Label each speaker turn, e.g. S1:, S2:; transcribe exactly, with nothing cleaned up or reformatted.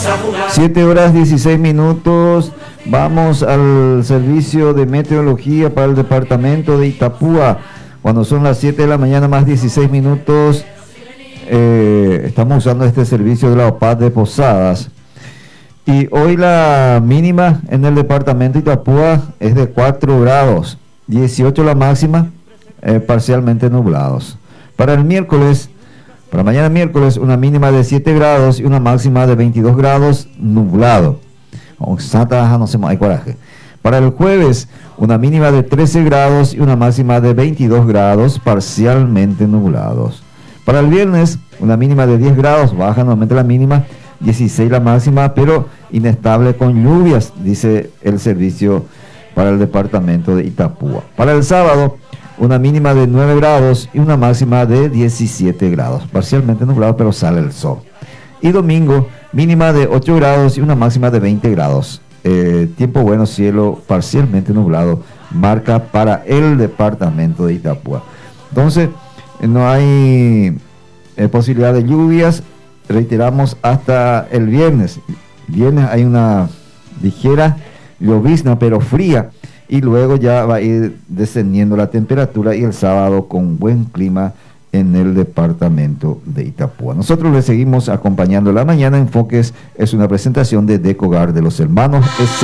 S1: siete horas dieciséis minutos. Vamos al servicio de meteorología para el departamento de Itapúa. Cuando son las siete de la mañana más dieciséis minutos, eh, estamos usando este servicio de la O P A D de Posadas. Y hoy la mínima en el departamento de Itapúa es de cuatro grados, dieciocho la máxima, eh, parcialmente nublados. Para el miércoles, para mañana miércoles, una mínima de siete grados y una máxima de veintidós grados, nublado. Santa, no sé, hay coraje. Para el jueves, una mínima de trece grados y una máxima de veintidós grados, parcialmente nublados. Para el viernes, una mínima de diez grados, baja nuevamente la mínima, dieciséis la máxima, pero inestable con lluvias, dice el servicio para el departamento de Itapúa. Para el sábado, una mínima de nueve grados y una máxima de diecisiete grados, parcialmente nublado, pero sale el sol. Y domingo, mínima de ocho grados y una máxima de veinte grados. Eh, tiempo bueno, cielo parcialmente nublado, marca para el departamento de Itapúa. Entonces, no hay eh, posibilidad de lluvias, reiteramos, hasta el viernes. Viernes hay una ligera llovizna, pero fría, y luego ya va a ir descendiendo la temperatura, y el sábado con buen clima en el departamento de Itapúa. Nosotros le seguimos acompañando la mañana. Enfoques es una presentación de Decogar de los hermanos S.